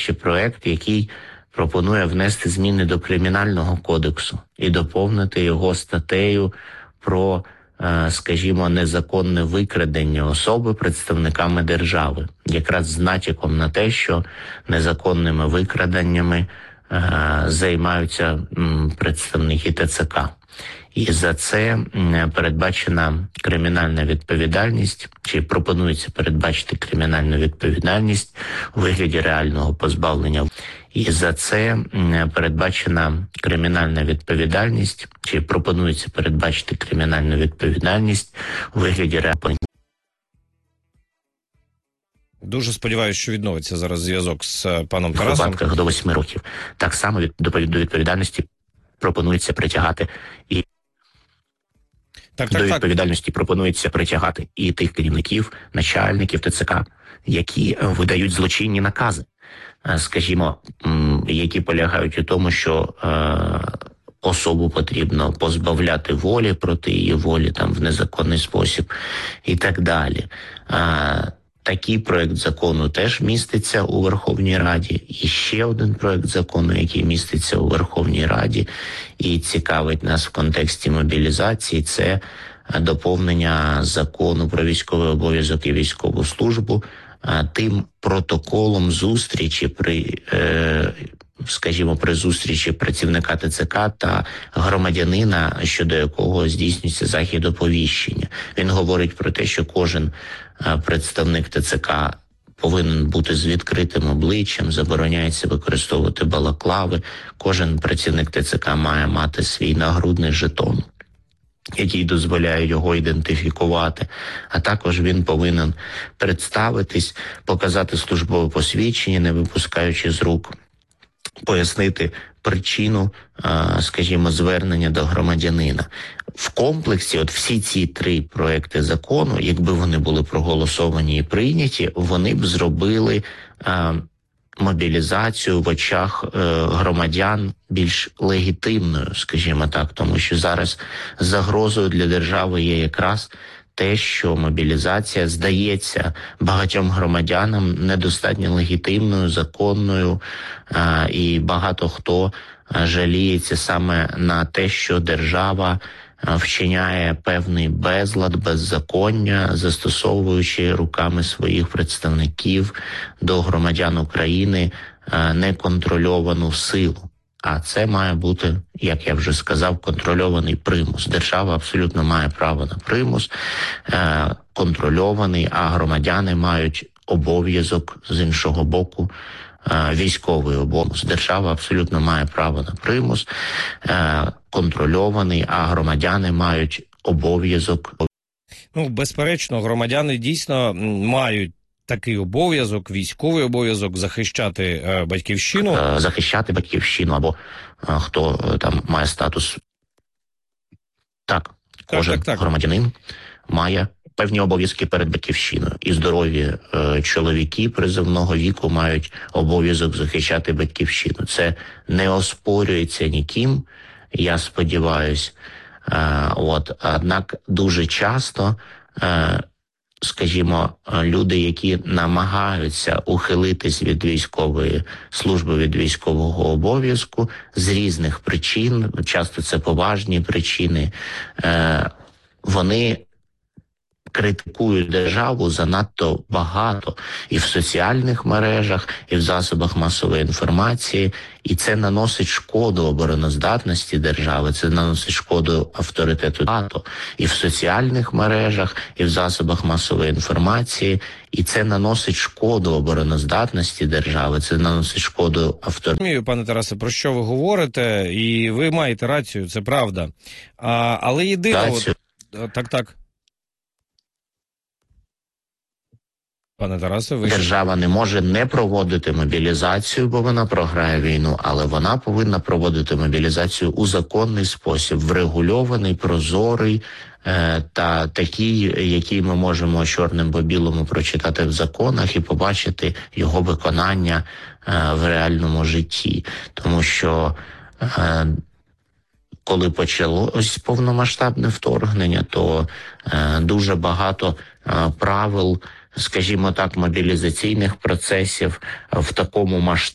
ще проект, який пропонує внести зміни до Кримінального кодексу і доповнити його статтею про, скажімо, незаконне викрадення особи представниками держави, якраз з натяком на те, що незаконними викраденнями займаються представники ТЦК. І за це передбачена кримінальна відповідальність, чи пропонується передбачити кримінальну відповідальність у вигляді реального позбавлення. І за це передбачена кримінальна відповідальність, чи пропонується передбачити кримінальну відповідальність у вигляді реального. Дуже сподіваюся, що відновиться зараз зв'язок з паном Тарасом. В випадках до 8 років. Так само до відповідальності пропонується притягати і до відповідальності пропонується притягати і тих керівників, начальників ТЦК, які видають злочинні накази, скажімо, які полягають у тому, що особу потрібно позбавляти волі проти її волі там в незаконний спосіб і так далі. Такий проект закону теж міститься у Верховній Раді. І ще один проект закону, який міститься у Верховній Раді і цікавить нас в контексті мобілізації, це доповнення закону про військовий обов'язок і військову службу тим протоколом зустрічі при зустрічі працівника ТЦК та громадянина, щодо якого здійснюється захід оповіщення. Він говорить про те, що кожен представник ТЦК повинен бути з відкритим обличчям, забороняється використовувати балаклави. Кожен працівник ТЦК має мати свій нагрудний жетон, який дозволяє його ідентифікувати, а також він повинен представитись, показати службове посвідчення, не випускаючи з рук, пояснити причину, скажімо, звернення до громадянина. В комплексі всі ці три проекти закону, якби вони були проголосовані і прийняті, вони б зробили мобілізацію в очах громадян більш легітимною, скажімо так, тому що зараз загрозою для держави є якраз те, що мобілізація здається багатьом громадянам недостатньо легітимною, законною, і багато хто жаліється саме на те, що держава вчиняє певний безлад, беззаконня, застосовуючи руками своїх представників до громадян України неконтрольовану силу. А це має бути, як я вже сказав, контрольований примус. Держава абсолютно має право на примус, контрольований, а громадяни мають обов'язок з іншого боку, військовий обов'язок. Держава абсолютно має право на примус, контрольований, а громадяни мають обов'язок. Безперечно, громадяни дійсно мають такий обов'язок, військовий обов'язок захищати батьківщину. Захищати батьківщину, або хто там має статус. Так, кожен громадянин має певні обов'язки перед батьківщиною. І здорові чоловіки призовного віку мають обов'язок захищати батьківщину. Це не оспорюється ніким, я сподіваюсь. Однак дуже часто, скажімо, люди, які намагаються ухилитись від військової служби, від військового обов'язку з різних причин, часто це поважні причини, вони критикують державу занадто багато і в соціальних мережах, і в засобах масової інформації, і це наносить шкоду обороноздатності держави, це наносить шкоду авторитету НАТО і в соціальних мережах, і в засобах масової інформації, і це наносить шкоду обороноздатності держави, це наносить шкоду авторитету. Пане Тарасе, про що ви говорите, і ви маєте рацію, це правда. Але єдине... Так. Пане Тарасе, Держава не може не проводити мобілізацію, бо вона програє війну, але вона повинна проводити мобілізацію у законний спосіб, врегульований, прозорий та такий, який ми можемо чорним по білому прочитати в законах і побачити його виконання в реальному житті. Тому що коли почалось повномасштабне вторгнення, то дуже багато правил, скажімо так, мобілізаційних процесів в такому масштабі